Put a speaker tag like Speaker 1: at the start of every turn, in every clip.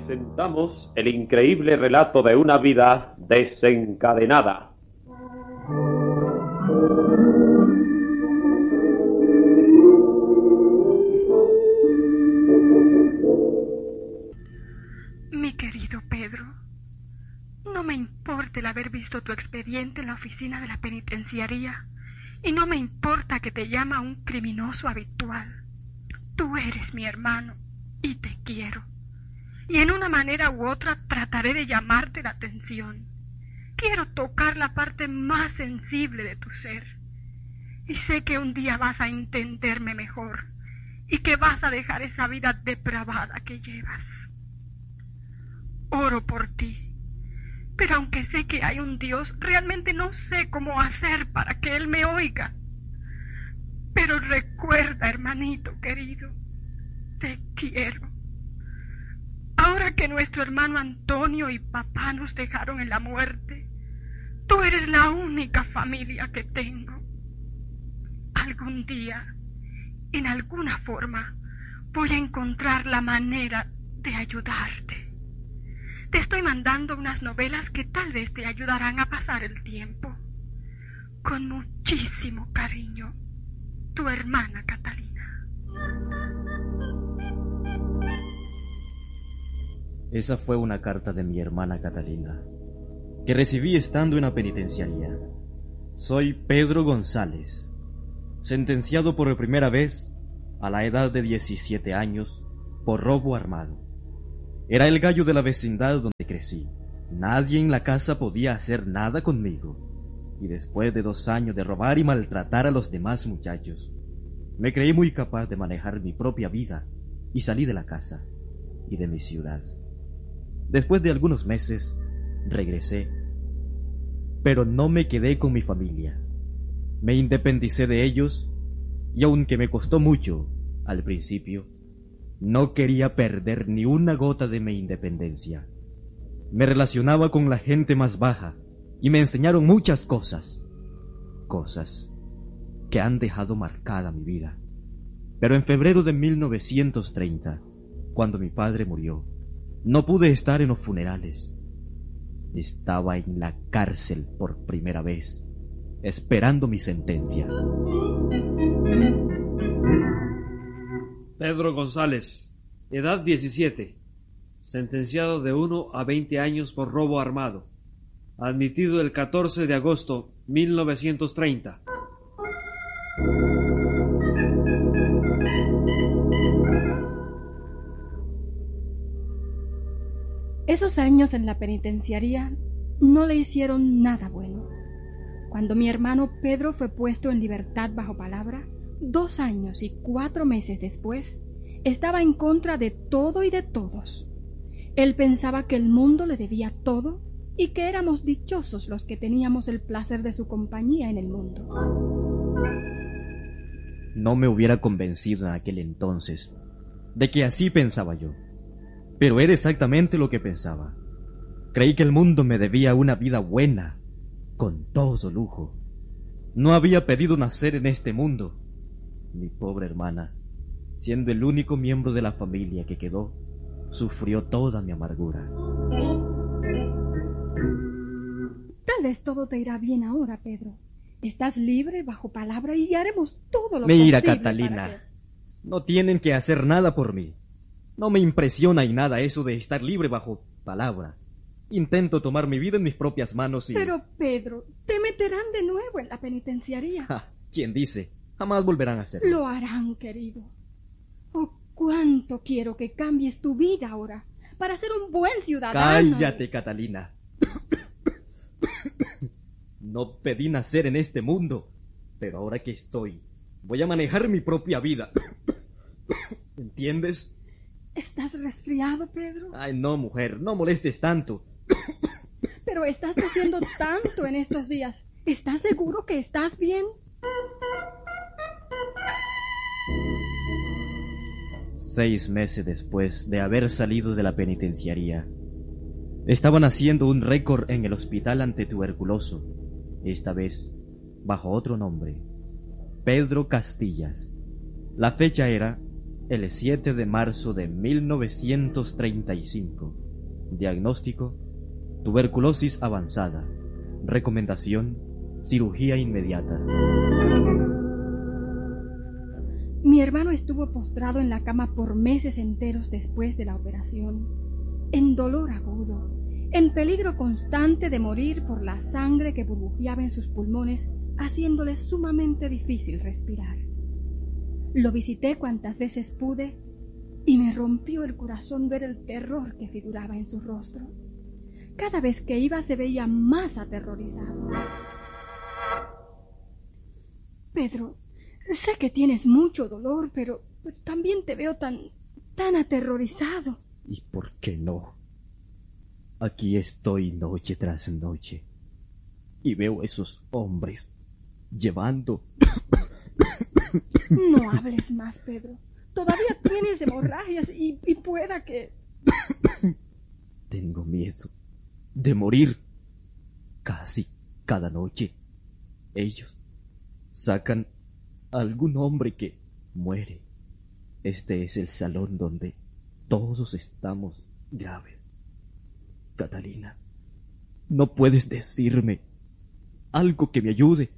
Speaker 1: presentamos el increíble relato de una vida desencadenada.
Speaker 2: Mi querido Pedro, no me importa el haber visto tu expediente en la oficina de la penitenciaría y no me importa que te llama un criminoso habitual. Tú eres mi hermano y te quiero. Y en una manera u otra trataré de llamarte la atención. Quiero tocar la parte más sensible de tu ser. Y sé que un día vas a entenderme mejor y que vas a dejar esa vida depravada que llevas. Oro por ti, pero aunque sé que hay un Dios, realmente no sé cómo hacer para que Él me oiga. Pero recuerda, hermanito querido, te quiero. Ahora que nuestro hermano Antonio y papá nos dejaron en la muerte, tú eres la única familia que tengo. Algún día, en alguna forma, voy a encontrar la manera de ayudarte. Te estoy mandando unas novelas que tal vez te ayudarán a pasar el tiempo. Con muchísimo cariño, tu hermana Catalina.
Speaker 3: Esa fue una carta de mi hermana Catalina, que recibí estando en la penitenciaría. Soy Pedro González, sentenciado por primera vez a la edad de 17 años por robo armado. Era el gallo de la vecindad donde crecí. Nadie en la casa podía hacer nada conmigo. Y después de 2 años de robar y maltratar a los demás muchachos, me creí muy capaz de manejar mi propia vida y salí de la casa y de mi ciudad. Después de algunos meses, regresé, pero no me quedé con mi familia. Me independicé de ellos y aunque me costó mucho al principio, no quería perder ni una gota de mi independencia. Me relacionaba con la gente más baja y me enseñaron muchas cosas que han dejado marcada mi vida. Pero en febrero de 1930, cuando mi padre murió, no pude estar en los funerales. Estaba en la cárcel por primera vez, esperando mi sentencia.
Speaker 4: Pedro González, edad 17, sentenciado de 1 a 20 años por robo armado, admitido el 14 de agosto 1930.
Speaker 2: Esos años en la penitenciaría no le hicieron nada bueno. Cuando mi hermano Pedro fue puesto en libertad bajo palabra, 2 años y 4 meses después, estaba en contra de todo y de todos. Él pensaba que el mundo le debía todo y que éramos dichosos los que teníamos el placer de su compañía en el mundo.
Speaker 3: No me hubiera convencido en aquel entonces de que así pensaba yo, pero era exactamente lo que pensaba. Creí que el mundo me debía una vida buena, con todo lujo. No había pedido nacer en este mundo. Mi pobre hermana, siendo el único miembro de la familia que quedó, sufrió toda mi amargura.
Speaker 2: Tal vez todo te irá bien ahora, Pedro. Estás libre bajo palabra y haremos todo lo
Speaker 3: Mira,
Speaker 2: posible
Speaker 3: Catalina,
Speaker 2: para que...
Speaker 3: no tienen que hacer nada por mí. No me impresiona en nada eso de estar libre bajo palabra. Intento tomar mi vida en mis propias manos y...
Speaker 2: Pero, Pedro, te meterán de nuevo en la penitenciaría.
Speaker 3: ¿Quién dice? Jamás volverán a hacerlo.
Speaker 2: Lo harán, querido. Oh, cuánto quiero que cambies tu vida ahora para ser un buen ciudadano.
Speaker 3: Cállate, Catalina. No pedí nacer en este mundo, pero ahora que estoy, voy a manejar mi propia vida. ¿Entiendes?
Speaker 2: ¿Estás resfriado, Pedro?
Speaker 3: Ay, no, mujer, no molestes tanto.
Speaker 2: Pero estás haciendo tanto en estos días. ¿Estás seguro que estás bien?
Speaker 3: 6 meses después de haber salido de la penitenciaría, estaban haciendo un récord en el hospital antituberculoso, esta vez bajo otro nombre, Pedro Castillas. La fecha era el 7 de marzo de 1935. Diagnóstico: tuberculosis avanzada. Recomendación: cirugía inmediata.
Speaker 2: Mi hermano estuvo postrado en la cama por meses enteros después de la operación, en dolor agudo, en peligro constante de morir por la sangre que burbujeaba en sus pulmones, haciéndole sumamente difícil respirar. Lo visité cuantas veces pude y me rompió el corazón ver el terror que figuraba en su rostro. Cada vez que iba se veía más aterrorizado. Pedro, sé que tienes mucho dolor, pero también te veo tan aterrorizado.
Speaker 3: ¿Y por qué no? Aquí estoy noche tras noche y veo a esos hombres llevando...
Speaker 2: No hables más, Pedro. Todavía tienes hemorragias y pueda que...
Speaker 3: Tengo miedo de morir. Casi cada noche ellos sacan a algún hombre que muere. Este es el salón donde todos estamos graves. Catalina, ¿no puedes decirme algo que me ayude?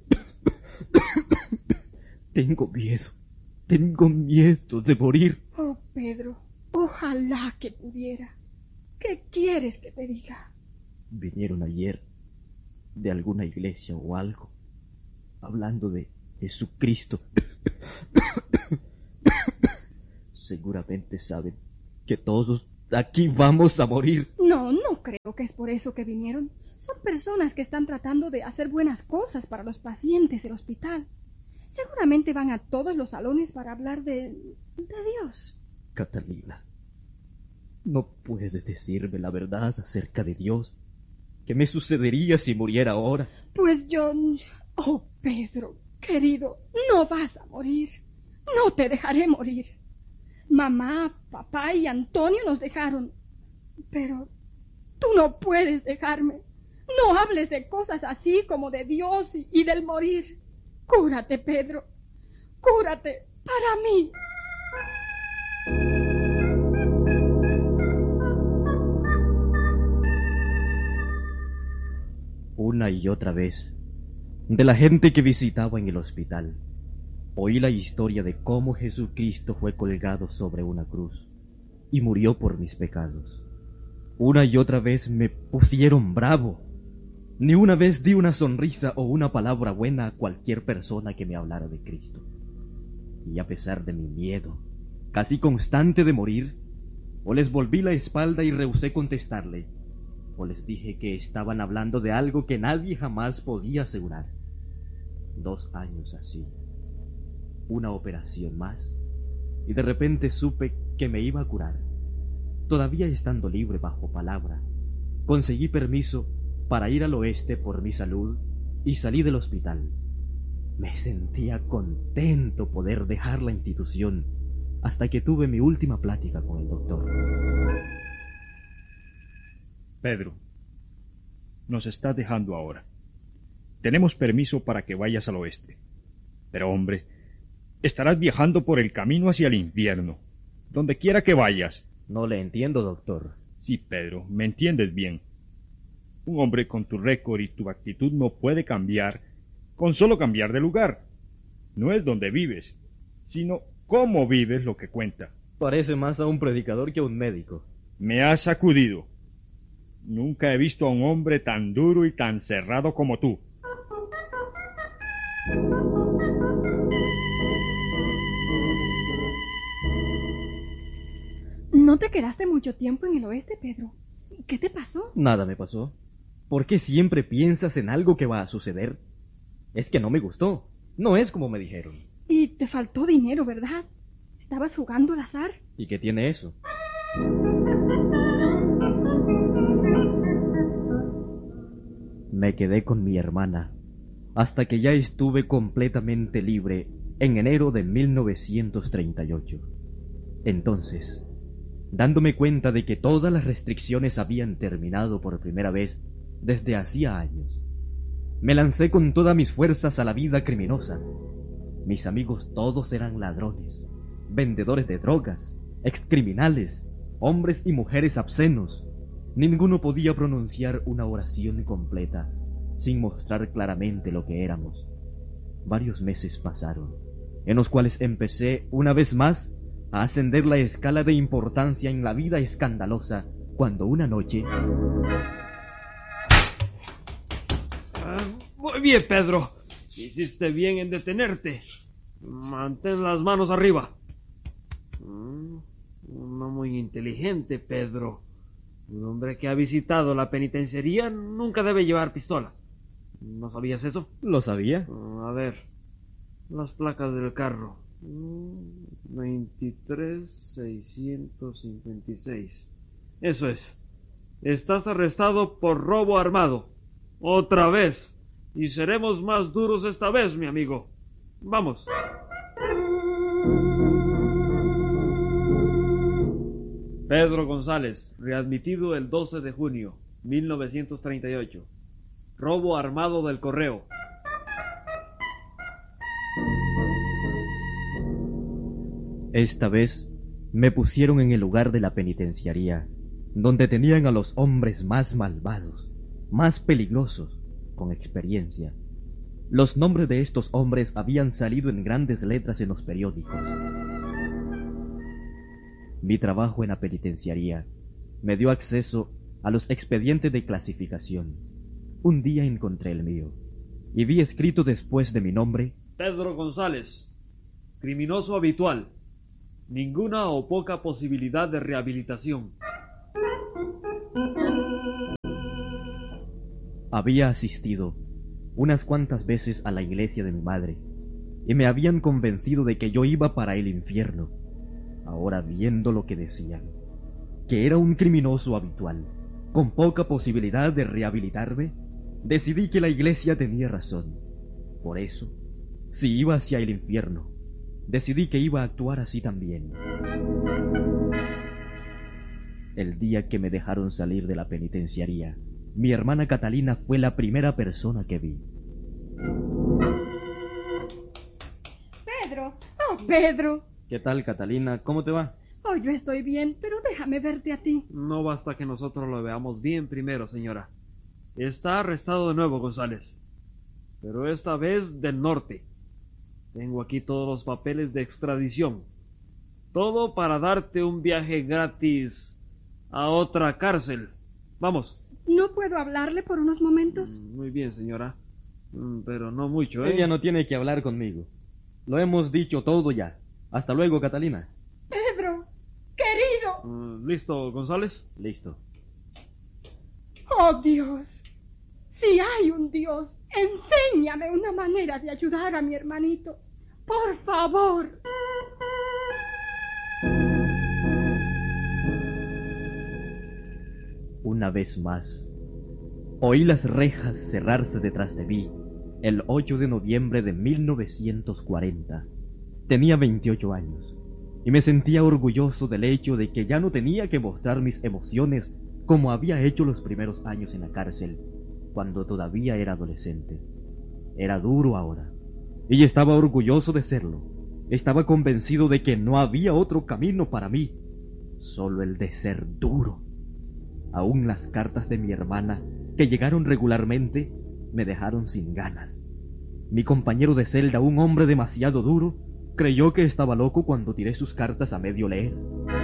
Speaker 3: Tengo miedo de morir.
Speaker 2: Oh, Pedro, ojalá que pudiera. ¿Qué quieres que te diga?
Speaker 3: Vinieron ayer de alguna iglesia o algo, hablando de Jesucristo. Seguramente saben que todos aquí vamos a morir.
Speaker 2: No creo que es por eso que vinieron. Son personas que están tratando de hacer buenas cosas para los pacientes del hospital. Seguramente van a todos los salones para hablar de Dios.
Speaker 3: Catalina, ¿no puedes decirme la verdad acerca de Dios? ¿Qué me sucedería si muriera ahora?
Speaker 2: Pues yo... Oh, Pedro, querido, no vas a morir. No te dejaré morir. Mamá, papá y Antonio nos dejaron. Pero tú no puedes dejarme. No hables de cosas así como de Dios y del morir. Cúrate, Pedro. Cúrate para mí.
Speaker 3: Una y otra vez, de la gente que visitaba en el hospital, oí la historia de cómo Jesucristo fue colgado sobre una cruz y murió por mis pecados. Una y otra vez me pusieron bravo. Ni una vez di una sonrisa o una palabra buena a cualquier persona que me hablara de Cristo. Y a pesar de mi miedo, casi constante de morir, o les volví la espalda y rehusé contestarle, o les dije que estaban hablando de algo que nadie jamás podía asegurar. 2 años así, una operación más, y de repente supe que me iba a curar. Todavía estando libre bajo palabra, conseguí permiso para ir al oeste por mi salud y salí del hospital. Me sentía contento poder dejar la institución hasta que tuve mi última plática con el doctor.
Speaker 5: Pedro, nos estás dejando ahora. Tenemos permiso para que vayas al oeste. Pero, hombre, estarás viajando por el camino hacia el infierno, donde quiera que vayas.
Speaker 3: No le entiendo, doctor.
Speaker 5: Sí, Pedro, me entiendes bien. Un hombre con tu récord y tu actitud no puede cambiar con solo cambiar de lugar. No es donde vives, sino cómo vives lo que cuenta.
Speaker 3: Parece más a un predicador que a un médico.
Speaker 5: Me has sacudido. Nunca he visto a un hombre tan duro y tan cerrado como tú.
Speaker 2: ¿No te quedaste mucho tiempo en el oeste, Pedro? ¿Qué te pasó?
Speaker 3: Nada me pasó. ¿Por qué siempre piensas en algo que va a suceder? Es que no me gustó. No es como me dijeron.
Speaker 2: Y te faltó dinero, ¿verdad? ¿Estabas jugando al azar?
Speaker 3: ¿Y qué tiene eso? Me quedé con mi hermana hasta que ya estuve completamente libre en enero de 1938. Entonces, dándome cuenta de que todas las restricciones habían terminado por primera vez desde hacía años, me lancé con todas mis fuerzas a la vida criminosa. Mis amigos todos eran ladrones, vendedores de drogas, excriminales, hombres y mujeres obscenos. Ninguno podía pronunciar una oración completa sin mostrar claramente lo que éramos. Varios meses pasaron, en los cuales empecé una vez más a ascender la escala de importancia en la vida escandalosa, cuando una noche...
Speaker 4: Muy bien, Pedro. Hiciste bien en detenerte. Mantén las manos arriba. No muy inteligente, Pedro. Un hombre que ha visitado la penitenciaría nunca debe llevar pistola. ¿No sabías eso?
Speaker 3: ¿Lo sabía?
Speaker 4: A ver, las placas del carro. 23,656. Eso es. Estás arrestado por robo armado. Otra vez. Y seremos más duros esta vez, mi amigo. Vamos. Pedro González, readmitido el 12 de junio, 1938. Robo armado del correo.
Speaker 3: Esta vez me pusieron en el lugar de la penitenciaría, donde tenían a los hombres más malvados, más peligrosos, con experiencia. Los nombres de estos hombres habían salido en grandes letras en los periódicos. Mi trabajo en la penitenciaría me dio acceso a los expedientes de clasificación. Un día encontré el mío, y vi escrito después de mi nombre:
Speaker 4: Pedro González, criminoso habitual, ninguna o poca posibilidad de rehabilitación.
Speaker 3: Había asistido unas cuantas veces a la iglesia de mi madre, y me habían convencido de que yo iba para el infierno. Ahora, viendo lo que decían, que era un criminoso habitual, con poca posibilidad de rehabilitarme, decidí que la iglesia tenía razón. Por eso, si iba hacia el infierno, decidí que iba a actuar así también. El día que me dejaron salir de la penitenciaría, mi hermana Catalina fue la primera persona que vi.
Speaker 2: Pedro, oh Pedro.
Speaker 3: ¿Qué tal, Catalina? ¿Cómo te va?
Speaker 2: Oh, yo estoy bien, pero déjame verte a ti.
Speaker 4: No basta que nosotros lo veamos bien primero, señora. Está arrestado de nuevo, González. Pero esta vez del norte. Tengo aquí todos los papeles de extradición. Todo para darte un viaje gratis a otra cárcel. Vamos.
Speaker 2: ¿No puedo hablarle por unos momentos?
Speaker 4: Muy bien, señora. Pero no mucho, ¿eh?
Speaker 3: Ella no tiene que hablar conmigo. Lo hemos dicho todo ya. Hasta luego, Catalina.
Speaker 2: Pedro, querido.
Speaker 4: ¿Listo, González?
Speaker 3: Listo.
Speaker 2: Oh, Dios. Si hay un Dios, enséñame una manera de ayudar a mi hermanito. Por favor.
Speaker 3: Una vez más, oí las rejas cerrarse detrás de mí el 8 de noviembre de 1940. Tenía 28 años y me sentía orgulloso del hecho de que ya no tenía que mostrar mis emociones como había hecho los primeros años en la cárcel, cuando todavía era adolescente. Era duro ahora, y estaba orgulloso de serlo. Estaba convencido de que no había otro camino para mí, solo el de ser duro. Aún las cartas de mi hermana, que llegaron regularmente, me dejaron sin ganas. Mi compañero de celda, un hombre demasiado duro, creyó que estaba loco cuando tiré sus cartas a medio leer.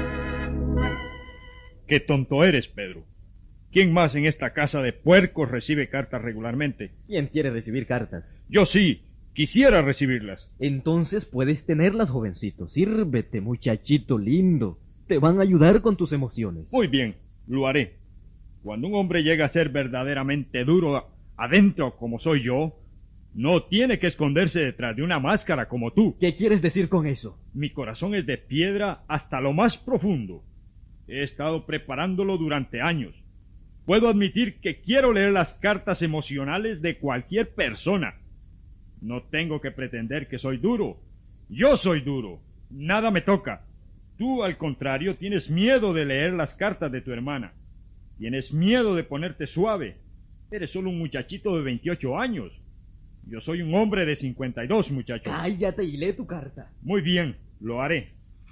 Speaker 5: ¡Qué tonto eres, Pedro! ¿Quién más en esta casa de puercos recibe cartas regularmente?
Speaker 3: ¿Quién quiere recibir cartas?
Speaker 5: Yo sí, quisiera recibirlas.
Speaker 3: Entonces puedes tenerlas, jovencito. Sírvete, muchachito lindo. Te van a ayudar con tus emociones.
Speaker 5: Muy bien, lo haré. Cuando un hombre llega a ser verdaderamente duro adentro como soy yo, no tiene que esconderse detrás de una máscara como tú.
Speaker 3: ¿Qué quieres decir con eso?
Speaker 5: Mi corazón es de piedra hasta lo más profundo. He estado preparándolo durante años. Puedo admitir que quiero leer las cartas emocionales de cualquier persona. No tengo que pretender que soy duro. Yo soy duro. Nada me toca. Tú, al contrario, tienes miedo de leer las cartas de tu hermana. Tienes miedo de ponerte suave. Eres solo un muchachito de 28 años. Yo soy un hombre de 52, muchacho.
Speaker 3: Cállate y lee tu carta.
Speaker 5: Muy bien, lo haré.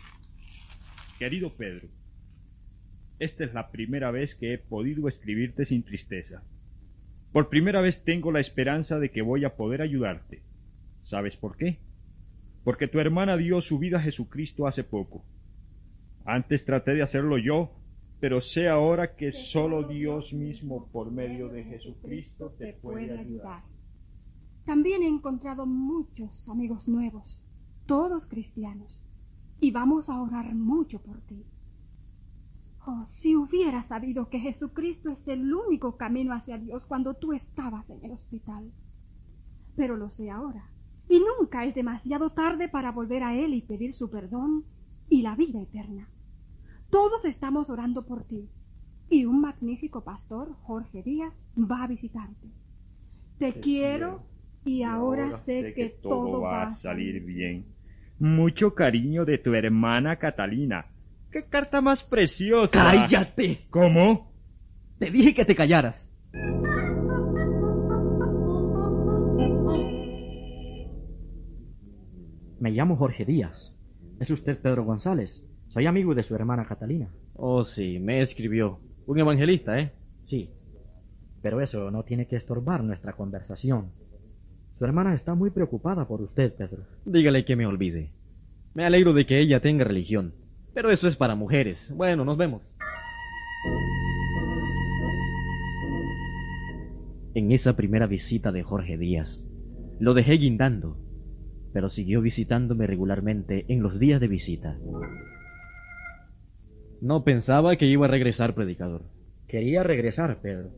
Speaker 5: Querido Pedro, esta es la primera vez que he podido escribirte sin tristeza. Por primera vez tengo la esperanza de que voy a poder ayudarte. ¿Sabes por qué? Porque tu hermana dio su vida a Jesucristo hace poco. Antes traté de hacerlo yo, pero sé ahora que solo Dios mismo, por medio de Jesucristo, te puede ayudar.
Speaker 2: También he encontrado muchos amigos nuevos, todos cristianos, y vamos a orar mucho por ti. Oh, si hubiera sabido que Jesucristo es el único camino hacia Dios cuando tú estabas en el hospital. Pero lo sé ahora, y nunca es demasiado tarde para volver a Él y pedir su perdón y la vida eterna. Todos estamos orando por ti, y un magnífico pastor, Jorge Díaz, va a visitarte. Te quiero y ahora sé que todo va a salir
Speaker 5: bien. Mucho cariño de tu hermana Catalina. ¡Qué carta más preciosa!
Speaker 3: ¡Cállate!
Speaker 5: ¿Cómo?
Speaker 3: Te dije que te callaras. Me llamo Jorge Díaz. ¿Es usted Pedro González? Soy amigo de su hermana Catalina.
Speaker 6: Oh, sí, me escribió. Un evangelista, ¿eh?
Speaker 3: Sí, pero eso no tiene que estorbar nuestra conversación. Su hermana está muy preocupada por usted, Pedro.
Speaker 6: Dígale que me olvide. Me alegro de que ella tenga religión, pero eso es para mujeres. Bueno, nos vemos. En esa primera visita de Jorge Díaz, lo dejé guindando, pero siguió visitándome regularmente en los días de visita. No pensaba que iba a regresar, predicador.
Speaker 3: Quería regresar, Pedro.